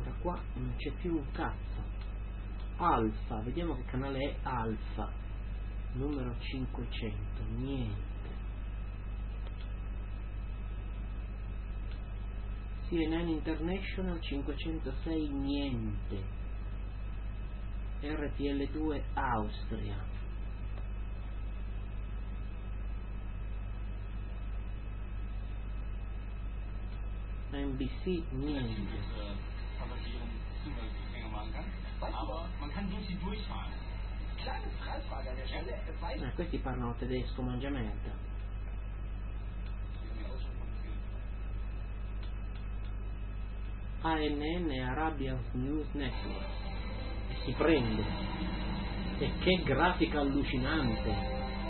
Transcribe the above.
Da qua non c'è più un cazzo. Alfa, vediamo che canale è Alfa. Numero 500, niente. CNN International 506, niente. RTL2 Austria. NBC, niente. Questi parlano tedesco, mangia merda. ANN, Arabian News Network. E si prende. E che grafica allucinante.